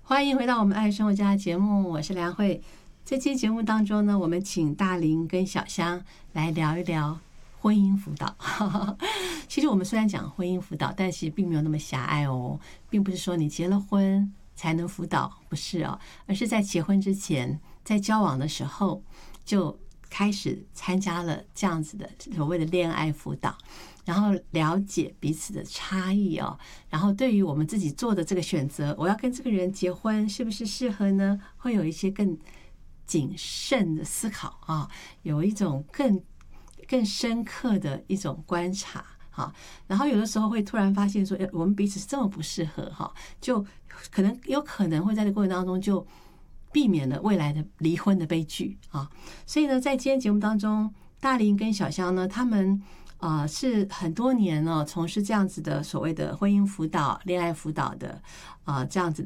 欢迎回到我们爱生活家的节目，我是梁慧。这期节目当中呢，我们请大林跟小香来聊一聊婚姻辅导。其实我们虽然讲婚姻辅导，但是并没有那么狭隘哦，并不是说你结了婚才能辅导，不是哦，而是在结婚之前，在交往的时候就开始参加了这样子的所谓的恋爱辅导，然后了解彼此的差异哦，然后对于我们自己做的这个选择，我要跟这个人结婚是不是适合呢？会有一些更谨慎的思考啊，有一种更深刻的一种观察。好，然后有的时候会突然发现说，我们彼此是这么不适合哈，就有可能会在这个过程当中就避免了未来的离婚的悲剧啊。所以呢，在今天节目当中，大林跟小香呢，他们是很多年了从事这样子的所谓的婚姻辅导、恋爱辅导的这样子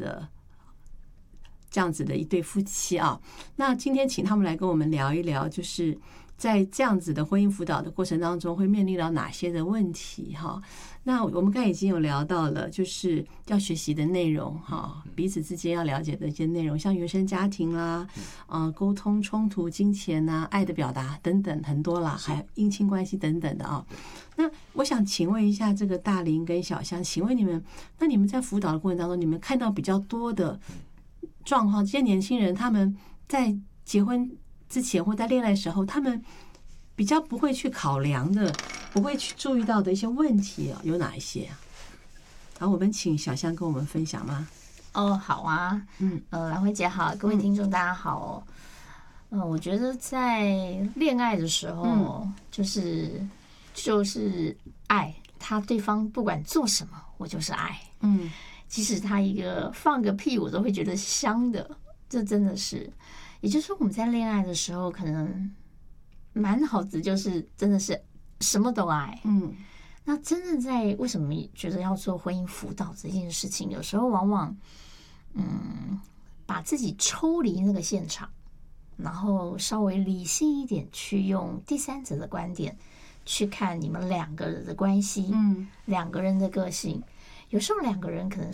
的一对夫妻啊。那今天请他们来跟我们聊一聊，就是在这样子的婚姻辅导的过程当中会面临到哪些的问题哈。那我们刚才已经有聊到了，就是要学习的内容哈，彼此之间要了解的一些内容，像原生家庭啦、沟通冲突、金钱啊、爱的表达等等很多啦，还有姻亲关系等等的啊。那我想请问一下这个大林跟小香，请问你们在辅导的过程当中，你们看到比较多的状况，这些年轻人他们在结婚之前或在恋爱的时候，他们比较不会去考量的，不会去注意到的一些问题有哪一些啊？然后我们请小香跟我们分享吗？ 哦，好啊，兰慧姐好，各位听众大家好哦。我觉得在恋爱的时候，就是爱他，对方不管做什么，我就是爱。即使他放个屁，我都会觉得香的，这真的是。也就是说，我们在恋爱的时候，可能满脑子就是真的是什么都爱。那真的在为什么觉得要做婚姻辅导这件事情，有时候往往把自己抽离那个现场，然后稍微理性一点，去用第三者的观点去看你们两个人的关系，两个人的个性。有时候两个人可能